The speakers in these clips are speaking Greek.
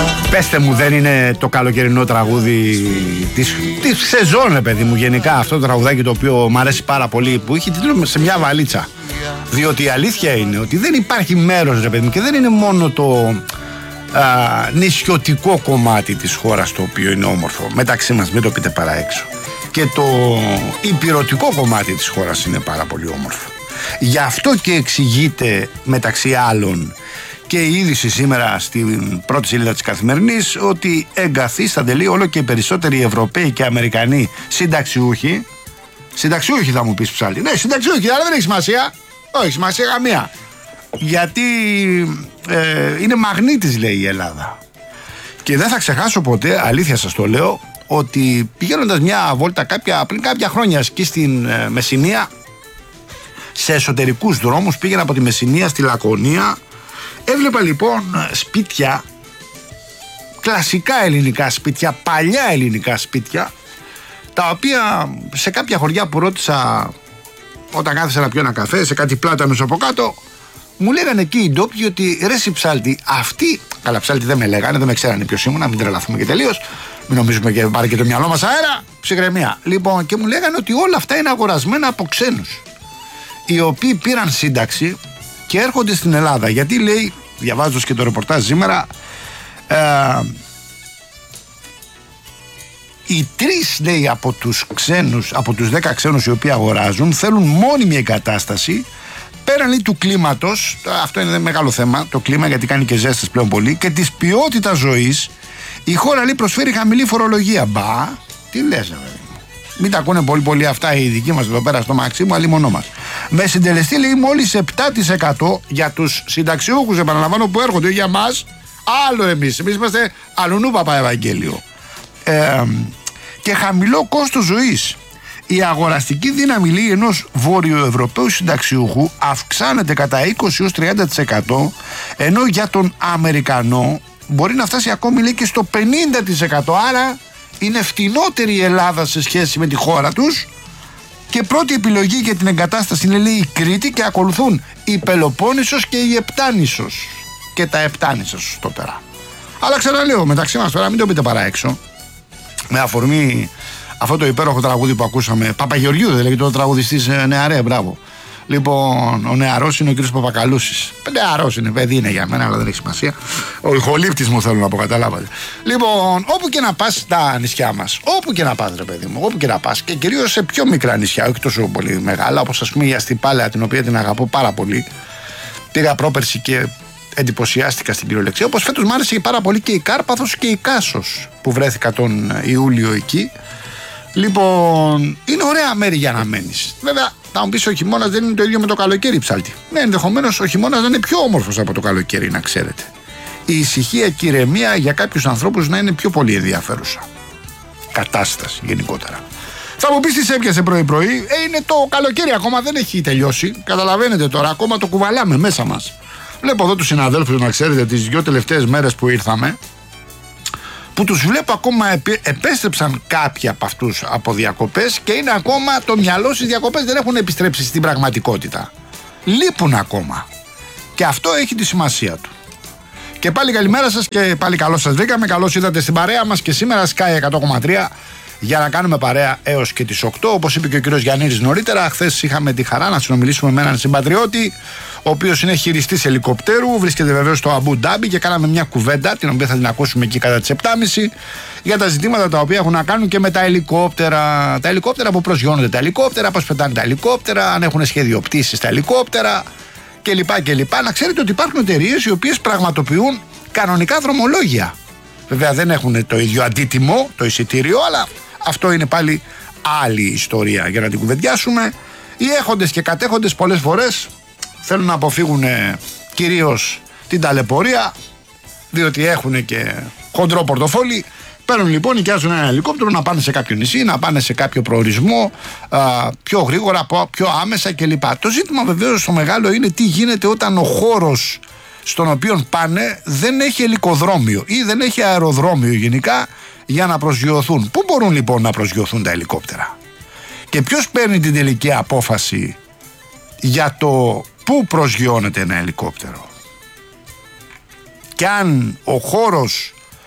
Πέστε μου, δεν είναι το καλοκαιρινό τραγούδι της σεζόν, ρε παιδί μου, γενικά αυτό το τραγουδάκι το οποίο μου αρέσει πάρα πολύ, που έχει τίτλο σε μια βαλίτσα. Διότι η αλήθεια είναι ότι δεν υπάρχει μέρος, ρε παιδί μου, και δεν είναι μόνο το νησιωτικό κομμάτι της χώρας το οποίο είναι όμορφο, μεταξύ μας, μην το πείτε παρά έξω, και το ηπειρωτικό κομμάτι της χώρας είναι πάρα πολύ όμορφο. Γι' αυτό και εξηγείται μεταξύ άλλων και η είδηση σήμερα στην πρώτη σελίδα της Καθημερινής ότι εγκαθίστανται λέει όλο και οι περισσότεροι Ευρωπαίοι και Αμερικανοί συνταξιούχοι. Συνταξιούχοι θα μου πεις Ψάλτη. Ναι, συνταξιούχοι, αλλά δεν έχει σημασία. Όχι σημασία καμία. Γιατί είναι μαγνήτης λέει η Ελλάδα. Και δεν θα ξεχάσω ποτέ, αλήθεια σας το λέω, ότι πηγαίνοντας μια βόλτα πριν κάποια χρόνια εκεί στην Μεσσηνία, σε εσωτερικούς δρόμους, πήγαινα από τη Μεσσηνία στη Λακωνία. Έβλεπα λοιπόν σπίτια, κλασικά ελληνικά σπίτια, παλιά ελληνικά σπίτια, τα οποία σε κάποια χωριά που ρώτησα όταν κάθεσα να πιω ένα καφέ, σε κάτι πλάτα μες από κάτω, μου λέγανε εκεί οι ντόπιοι ότι ρε συ Ψάλτη, αυτοί, καλά Ψάλτη δεν με λέγανε, δεν με ξέρανε ποιος ήμουν, να μην τρελαθούμε και τελείως, μην νομίζουμε και πάρει και το μυαλό μας αέρα, ψυχραιμία. Λοιπόν, και μου λέγανε ότι όλα αυτά είναι αγορασμένα από ξένους, οι οποίοι πήραν σύνταξη και έρχονται στην Ελλάδα. Γιατί λέει, διαβάζοντας και το ρεπορτάζ σήμερα, οι 3 λέει από τους 10 ξένους οι οποίοι αγοράζουν θέλουν μόνιμη εγκατάσταση πέραν λέει του κλίματος, αυτό είναι μεγάλο θέμα, το κλίμα γιατί κάνει και ζέστες πλέον πολύ, και της ποιότητας ζωής. Η χώρα λέει προσφέρει χαμηλή φορολογία. Μπα, τι λες βέβαια. Μην τα ακούνε πολύ αυτά οι δικοί μας εδώ πέρα στο Μαξίμου, αλλή μονό μας. Με συντελεστή λέει μόλις 7% για τους συνταξιούχους, επαναλαμβάνω, που έρχονται για μας. Άλλο εμείς είμαστε αλουνού παπά Ευαγγέλιο. Και χαμηλό κόστος ζωής. Η αγοραστική δύναμη λέει ενός βορειοευρωπαίου συνταξιούχου αυξάνεται κατά 20-30%, ενώ για τον Αμερικανό μπορεί να φτάσει ακόμη λέει και στο 50%. Άρα είναι φτηνότερη η Ελλάδα σε σχέση με τη χώρα τους, και πρώτη επιλογή για την εγκατάσταση είναι λέει η Κρήτη, και ακολουθούν η Πελοπόννησος και η Επτάνησος και τα Επτάνησος στο πέρα. Αλλά ξαναλέω, μεταξύ μας τώρα μην το πείτε παρά έξω, με αφορμή αυτό το υπέροχο τραγούδι που ακούσαμε, Παπαγεωργιού δεν λέγεται ο τραγουδιστής, νεαρέ, μπράβο. Λοιπόν, ο νεαρός είναι ο κύριος Παπακαλούσης. Νεαρός είναι, παιδί είναι για μένα, αλλά δεν έχει σημασία. Ο ηχολήπτης μου θέλω να πω, καταλάβατε. Λοιπόν, όπου και να πας στα νησιά μας, όπου και να πας, ρε παιδί μου, όπου και να πας, και κυρίως σε πιο μικρά νησιά, όχι τόσο πολύ μεγάλα, όπως ας πούμε η Αστυπάλαια, την οποία την αγαπώ πάρα πολύ. Πήγα πρόπερση και εντυπωσιάστηκα στην κυριολεξία. Όπως φέτος μου άρεσε πάρα πολύ και η Κάρπαθος και η Κάσος που βρέθηκα τον Ιούλιο εκεί. Λοιπόν, είναι ωραία μέρη για να μένεις. Βέβαια, θα μου πεις ο χειμώνας δεν είναι το ίδιο με το καλοκαίρι, Ψάλτη. Ναι, ενδεχομένως ο χειμώνας να είναι πιο όμορφος από το καλοκαίρι, να ξέρετε. Η ησυχία και η ηρεμία για κάποιους ανθρώπους να είναι πιο πολύ ενδιαφέρουσα κατάσταση γενικότερα. Θα μου πεις τι σε έπιασε πρωί-πρωί. Είναι το καλοκαίρι, ακόμα δεν έχει τελειώσει. Καταλαβαίνετε τώρα, ακόμα το κουβαλάμε μέσα μας. Βλέπω εδώ τους συναδέλφους, να ξέρετε, τις 2 τελευταίες μέρες που ήρθαμε, που τους βλέπω ακόμα επέστρεψαν κάποιοι από αυτούς από διακοπές και είναι ακόμα το μυαλό στις διακοπές, δεν έχουν επιστρέψει στην πραγματικότητα. Λείπουν ακόμα. Και αυτό έχει τη σημασία του. Και πάλι καλημέρα σας και πάλι καλώς σας βρήκαμε. Καλώς ήρθατε στην παρέα μας και σήμερα Sky 100,3 για να κάνουμε παρέα έως και τις 8. Όπως είπε και ο κύριος Γιαννίδης νωρίτερα, χθες είχαμε τη χαρά να συνομιλήσουμε με έναν συμπατριώτη, ο οποίος είναι χειριστής ελικοπτέρου, βρίσκεται βεβαίως στο Αμπού Ντάμπι, και κάναμε μια κουβέντα, την οποία θα την ακούσουμε εκεί κατά τις 7.30, για τα ζητήματα τα οποία έχουν να κάνουν και με τα ελικόπτερα. Τα ελικόπτερα που προσγειώνονται, τα ελικόπτερα, πώς πετάνε τα ελικόπτερα, αν έχουν σχέδιο πτήσης τα ελικόπτερα κλπ. Να ξέρετε ότι υπάρχουν εταιρείες οι οποίες πραγματοποιούν κανονικά δρομολόγια. Βέβαια δεν έχουν το ίδιο αντίτιμο, το εισιτήριο, αλλά αυτό είναι πάλι άλλη ιστορία για να την κουβεντιάσουμε. Οι έχοντες και κατέχοντες πολλές φορές θέλουν να αποφύγουν κυρίως την ταλαιπωρία, διότι έχουν και χοντρό πορτοφόλι. Παίρνουν λοιπόν, νοικιάζουν ένα ελικόπτερο να πάνε σε κάποιο νησί, να πάνε σε κάποιο προορισμό πιο γρήγορα, πιο άμεσα κλπ. Το ζήτημα βεβαίως το μεγάλο είναι τι γίνεται όταν ο χώρος στον οποίο πάνε δεν έχει ελικοδρόμιο ή δεν έχει αεροδρόμιο γενικά για να προσγειωθούν. Πού μπορούν λοιπόν να προσγειωθούν τα ελικόπτερα? Και ποιος παίρνει την τελική απόφαση για το πού προσγειώνεται ένα ελικόπτερο? Και αν ο χώρος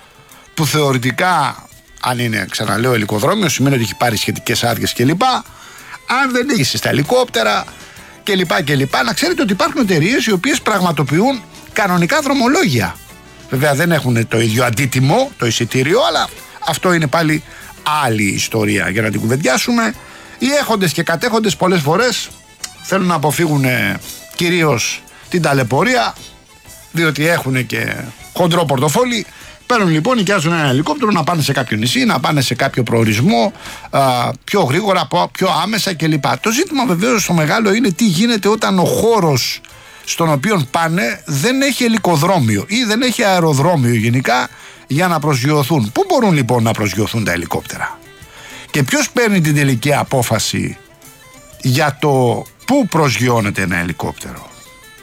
που θεωρητικά, αν είναι, ξαναλέω, ελικοδρόμιο, σημαίνει ότι έχει πάρει σχετικές άδειες κλπ. Αν δεν είσαι στα ελικόπτερα κλπ. Να ξέρετε ότι υπάρχουν εταιρείες οι οποίες πραγματοποιούν κανονικά δρομολόγια. Βέβαια δεν έχουν το ίδιο αντίτιμο, το εισιτήριο, αλλά αυτό είναι πάλι άλλη ιστορία για να την κουβεντιάσουμε. Οι έχοντες και κατέχοντες πολλές φορές θέλουν να αποφύγουν κυρίως την ταλαιπωρία, διότι έχουν και χοντρό πορτοφόλι. Παίρνουν λοιπόν, νοικιάζουν ένα ελικόπτερο να πάνε σε κάποιο νησί, να πάνε σε κάποιο προορισμό πιο γρήγορα, πιο άμεσα κλπ. Το ζήτημα βεβαίως το μεγάλο είναι τι γίνεται όταν ο χώρος στον οποίο πάνε δεν έχει ελικοδρόμιο ή δεν έχει αεροδρόμιο γενικά για να προσγειωθούν. Πού μπορούν λοιπόν να προσγειωθούν τα ελικόπτερα? Και ποιος παίρνει την τελική απόφαση για το πού προσγειώνεται ένα ελικόπτερο?